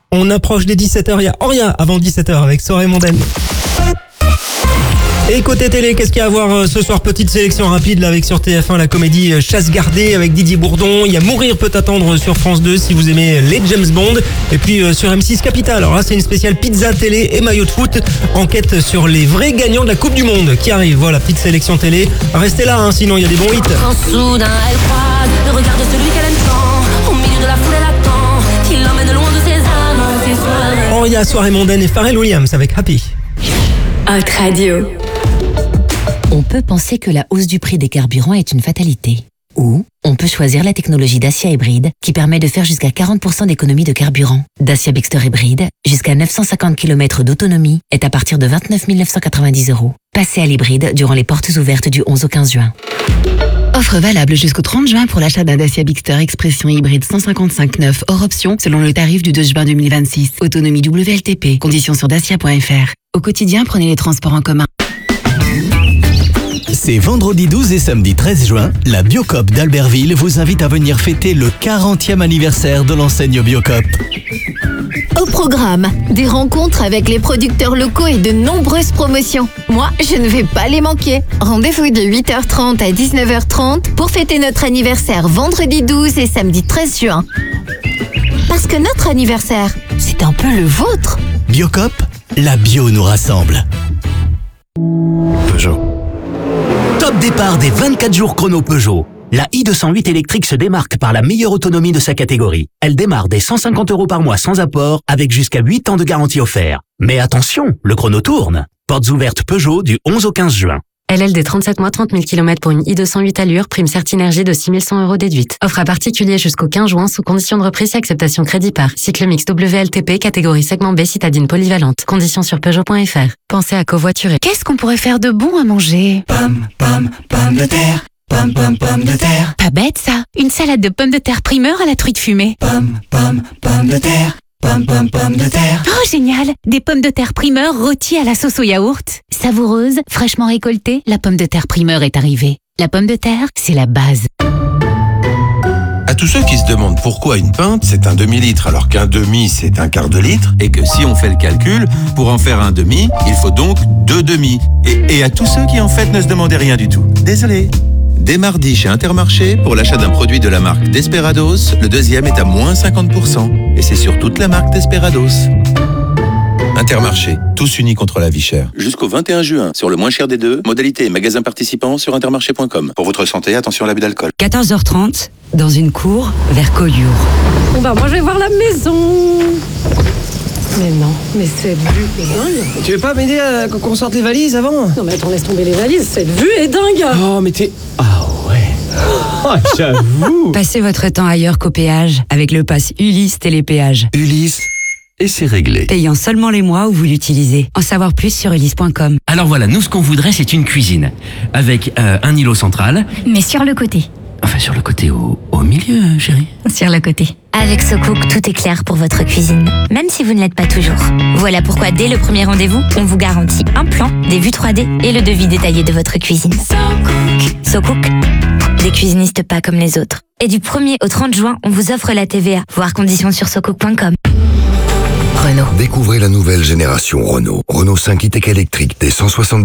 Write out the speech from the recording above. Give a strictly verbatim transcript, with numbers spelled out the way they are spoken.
On approche des dix-sept heures, il y a rien avant dix-sept heures avec Soirée Mondaine. Et côté télé, qu'est-ce qu'il y a à voir ce soir? Petite sélection rapide là avec sur T F un la comédie Chasse gardée avec Didier Bourdon. Il y a Mourir peut attendre sur France deux si vous aimez les James Bond. Et puis euh, sur M six Capital, alors là c'est une spéciale pizza télé et maillot de foot. Enquête sur les vrais gagnants de la Coupe du Monde qui arrive. Voilà, petite sélection télé. Restez là, hein, sinon il y a des bons hits. Quand soudain elle croise le regard de celui qu'elle aime tant, au milieu de la foule elle attend, qu'il l'emmène loin de ses âmes, ses soirées. Oh, il y a Soirée Mondaine et Pharrell Williams avec Happy. Hot Radio. On peut penser que la hausse du prix des carburants est une fatalité. Ou on peut choisir la technologie Dacia Hybride qui permet de faire jusqu'à quarante pour cent d'économie de carburant. Dacia Bigster Hybride, jusqu'à neuf cent cinquante kilomètres d'autonomie, est à partir de vingt-neuf mille neuf cent quatre-vingt-dix euros. Passez à l'hybride durant les portes ouvertes du onze au quinze juin. Offre valable jusqu'au trente juin pour l'achat d'un Dacia Bigster Expression hybride cent cinquante-cinq neuf hors option selon le tarif du deux juin deux mille vingt-six. Autonomie W L T P. Conditions sur dacia point f r. Au quotidien, prenez les transports en commun. C'est vendredi douze et samedi treize juin, la Biocoop d'Albertville vous invite à venir fêter le quarantième anniversaire de l'enseigne Biocoop. Au programme, des rencontres avec les producteurs locaux et de nombreuses promotions. Moi, je ne vais pas les manquer. Rendez-vous de huit heures trente à dix-neuf heures trente pour fêter notre anniversaire vendredi douze et samedi treize juin. Parce que notre anniversaire, c'est un peu le vôtre. Biocoop, la bio nous rassemble. Peugeot. Top départ des vingt-quatre jours chrono Peugeot. La i deux cent huit électrique se démarque par la meilleure autonomie de sa catégorie. Elle démarre dès cent cinquante euros par mois sans apport, avec jusqu'à huit ans de garantie offerte. Mais attention, le chrono tourne. Portes ouvertes Peugeot du onze au quinze juin. L L D trente-sept mois, trente mille kilomètres pour une i deux cent huit allure, prime Certinergie de six mille cent euros déduite. Offre à particulier jusqu'au quinze juin sous condition de reprise et acceptation crédit par. Cycle mix W L T P, catégorie segment B, citadine polyvalente. Conditions sur Peugeot point f r. Pensez à covoiturer. Qu'est-ce qu'on pourrait faire de bon à manger? Pomme, pomme, pomme de terre. Pomme, pomme, pomme de terre. Pas bête ça. Une salade de pommes de terre primeur à la truite fumée. Pomme, pomme, pomme de terre. Pomme, pomme, pomme de terre. Oh génial. Des pommes de terre primeur rôties à la sauce au yaourt. Savoureuse, fraîchement récoltée, la pomme de terre primeur est arrivée. La pomme de terre, c'est la base. À tous ceux qui se demandent pourquoi une pinte c'est un demi-litre alors qu'un demi c'est un quart de litre et que si on fait le calcul, pour en faire un demi, il faut donc deux demi. Et, et à tous ceux qui en fait ne se demandaient rien du tout. Désolé. Dès mardi chez Intermarché, pour l'achat d'un produit de la marque Desperados, le deuxième est à moins cinquante pour cent. Et c'est sur toute la marque Desperados. Intermarché, tous unis contre la vie chère. Jusqu'au vingt et un juin, sur le moins cher des deux, modalité et magasin participants sur intermarché point com. Pour votre santé, attention à l'abus d'alcool. quatorze heures trente, dans une cour, vers Collioure. Bon bah moi je vais voir la maison. Mais non, mais cette vue est dingue. Tu veux pas m'aider à qu'on sorte les valises avant? Non mais attends, laisse tomber les valises, cette vue est dingue. Oh mais t'es... Ah ouais. Oh, j'avoue. Passez votre temps ailleurs qu'au péage avec le pass Ulysse Télépéage. Ulysse, et c'est réglé. Payant seulement les mois où vous l'utilisez. En savoir plus sur ulysse point com. Alors voilà, nous ce qu'on voudrait c'est une cuisine avec euh, un îlot central. Mais sur le côté. Enfin sur le côté au, au milieu, chérie. Sur le côté. Avec SoCook, tout est clair pour votre cuisine, même si vous ne l'êtes pas toujours. Voilà pourquoi dès le premier rendez-vous, on vous garantit un plan, des vues trois D et le devis détaillé de votre cuisine. SoCook. SoCook, des cuisinistes pas comme les autres. Et du premier au trente juin, on vous offre la T V A. Voir conditions sur socook point com. Renault. Découvrez la nouvelle génération Renault. Renault cinq e-Tech électrique dès cent soixante